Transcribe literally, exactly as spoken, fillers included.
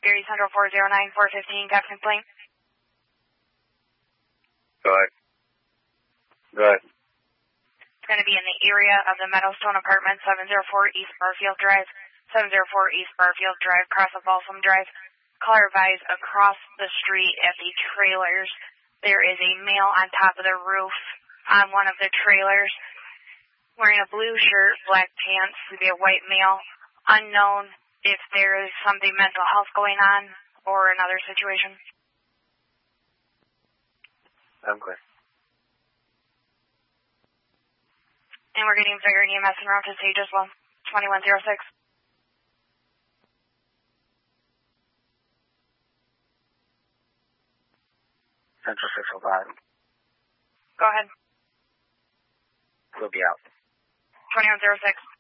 Gary Central four zero nine four fifteen, Captain Plane. Go ahead. Go ahead. It's going to be in the area of the Meadowstone Apartments, seven oh four East Barfield Drive, seven oh four East Barfield Drive, across of Balsam Drive. Caller advised across the street at the trailers. There is a male on top of the roof on one of the trailers, wearing a blue shirt, black pants, to be a white male. Unknown if there is something mental health going on or another situation. I'm clear. And we're getting figure E M S and route to stage as well. twenty-one oh six. Central six oh five. Go ahead. We'll be out. twenty-one oh six.